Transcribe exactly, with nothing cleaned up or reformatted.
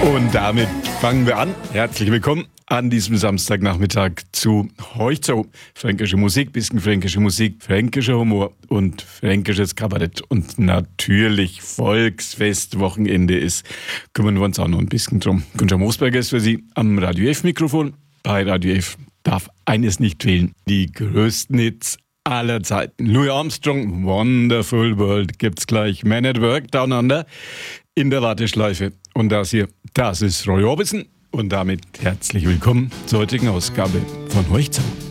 Und damit fangen wir an. Herzlich willkommen an diesem Samstagnachmittag zu Heuchzo. Fränkische Musik, bisschen fränkische Musik, fränkischer Humor und fränkisches Kabarett. Und natürlich Volksfestwochenende ist. Kümmern wir uns auch noch ein bisschen drum. Günther Moosberger ist für Sie am Radio F-Mikrofon. Bei Radio F darf eines nicht fehlen. Die größten Hits aller Zeiten. Louis Armstrong, Wonderful World, gibt's gleich. Man at Work, Down Under in der Warteschleife. Und das hier, das ist Roy Orbison. Und damit herzlich willkommen zur heutigen Ausgabe von Heuchzo.